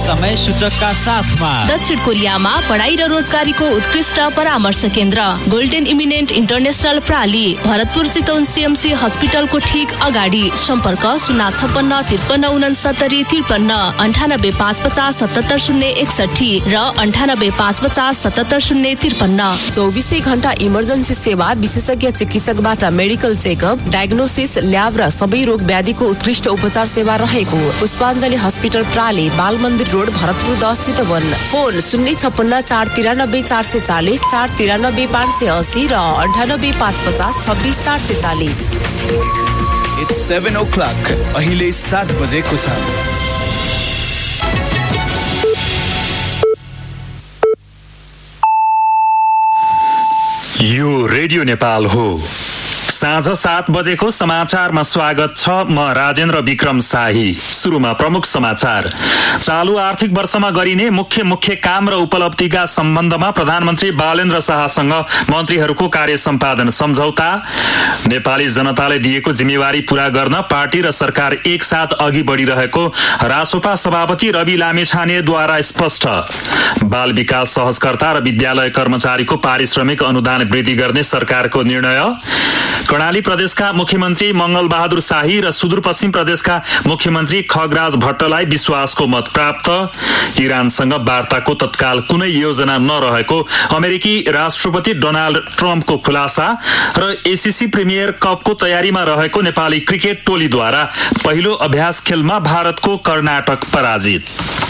समय सूचकका साथमा दक्षिण कोरियामा पढाइ र रोजगारीको उत्कृष्ट परामर्श केन्द्र golden eminent international प्राली, Bharatpur Chitwan CMC हस्पिटलको ठीक अगाडि। सम्पर्क 056-53-69-53, 98-550-77-061 र 98-550-77-053। 24 घण्टा इमर्जेन्सी सेवा, विशेषज्ञ चिकित्सकबाट मेडिकल चेकअप, डायग्नोसिस, ल्याब र सबै रोग व्याधिको उत्कृष्ट उपचार सेवा रहेको पुष्पाञ्जली हस्पिटल प्राली, बाल मन्दिर रोड, भरतपुर 10 चितवन। फोन 056-493-440, 493-580 र 98-550-26-440। It's 7 o'clock. अहिले 7 बजेको छ। यो रेडियो नेपाल हो। साँझ 7 बजेको समाचारमा स्वागत छ। म राजेन्द्र विक्रम शाही। सुरुमा प्रमुख समाचार। चालु आर्थिक वर्षमा गरिने मुख्य काम र उपलब्धिका सम्बन्धमा प्रधानमन्त्री बालेन्द्र शाहसँग मन्त्रीहरूको कार्य सम्पादन सम्झौता। नेपाली जनताले दिएको जिम्मेवारी पूरा गर्न पार्टी र सरकार एकसाथ अघि बढिरहेको रासोपा सभापति रवि लामिछानेद्वारा स्पष्ट। बाल विकास सहजकर्ता र विद्यालय कर्मचारीको पारिश्रमिक अनुदान वृद्धि गर्ने सरकारको निर्णय। कर्णाली प्रदेशका मुख्यमन्त्री मंगल बहादुर शाही र सुदूरपश्चिम प्रदेशका मुख्यमन्त्री खगराज भट्टलाई विश्वासको मत प्राप्त। इरानसँग वार्ताको तत्काल कुनै योजना नरहेको अमेरिकी राष्ट्रपति डोनाल्ड ट्रम्पको खुलासा र एसीसी प्रिमियर कपको तयारीमा रहेको नेपाली क्रिकेट टोलीद्वारा पहिलो अभ्यास खेलमा भारतको कर्नाटक पराजित।